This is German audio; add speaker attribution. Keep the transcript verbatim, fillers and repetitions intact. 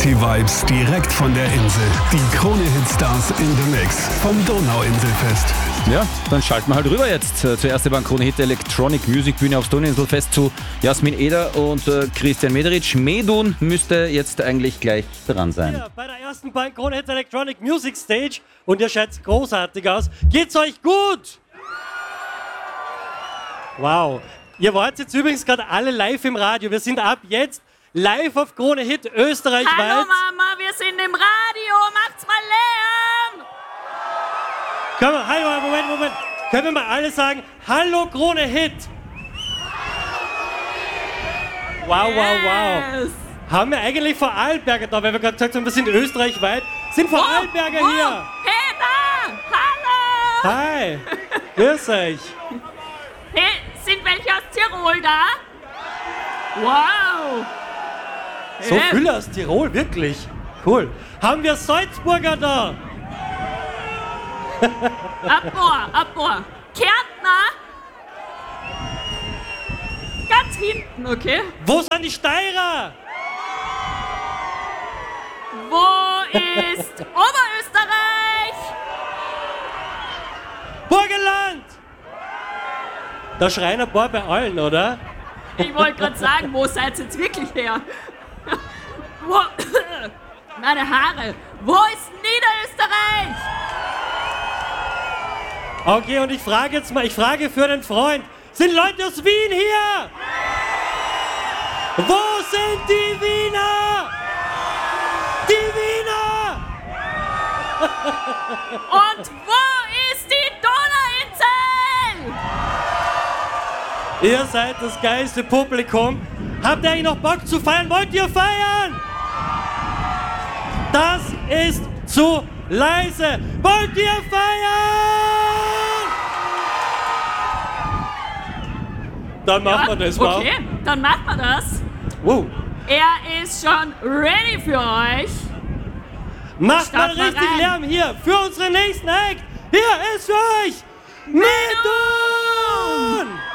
Speaker 1: Party-Vibes direkt von der Insel. Die Krone-Hit-Stars in the Mix vom Donauinselfest.
Speaker 2: Ja, dann schalten wir halt rüber jetzt zur ersten Bahn Krone-Hit Electronic Music Bühne aufs Donauinselfest zu Jasmin Eder und äh, Christian Mederitsch. Medun müsste jetzt eigentlich gleich dran sein.
Speaker 3: Ja, bei der ersten Bahn Krone-Hit Electronic Music Stage und ihr schaut großartig aus. Geht's euch gut? Wow. Ihr wart jetzt übrigens gerade alle live im Radio. Wir sind ab jetzt live auf Krone-Hit österreichweit.
Speaker 4: Hallo Mama, wir sind im Radio. Macht's mal Lärm!
Speaker 3: Können wir, hallo, Moment, Moment. Können wir mal alle sagen, hallo Krone-Hit? Wow, wow, wow.
Speaker 4: Yes.
Speaker 3: Haben wir eigentlich Vorarlberger da, weil wir gerade gesagt haben, wir sind österreichweit. Sind Vorarlberger
Speaker 4: oh,
Speaker 3: hier?
Speaker 4: Peter! Hallo!
Speaker 3: Hi, grüß euch.
Speaker 4: Hey, sind welche aus Tirol da? Wow!
Speaker 3: So
Speaker 4: Hey.
Speaker 3: viele aus Tirol, wirklich. Cool. Haben wir Salzburger da?
Speaker 4: Abbor, Abbor. Kärntner? Ganz hinten, okay?
Speaker 3: Wo sind die Steirer?
Speaker 4: Wo ist Oberösterreich?
Speaker 3: Burgenland! Da schreien ein paar bei allen, oder?
Speaker 4: Ich wollte gerade sagen, wo seid ihr jetzt wirklich her? Wo? Meine Haare. Wo ist Niederösterreich?
Speaker 3: Okay, und ich frage jetzt mal, ich frage für den Freund, sind Leute aus Wien hier? Wo sind die Wiener? Die Wiener!
Speaker 4: Und wo ist die Donauinsel?
Speaker 3: Ihr seid das geilste Publikum. Habt ihr eigentlich noch Bock zu feiern? Wollt ihr feiern? Das ist zu leise. Wollt ihr feiern? Dann machen wir das mal.
Speaker 4: Okay, dann machen wir das.
Speaker 3: Wow.
Speaker 4: Er ist schon ready für euch.
Speaker 3: Macht mal
Speaker 4: Start mal
Speaker 3: richtig
Speaker 4: rein.
Speaker 3: Lärm hier für unseren nächsten Act. Hier ist für euch Medun!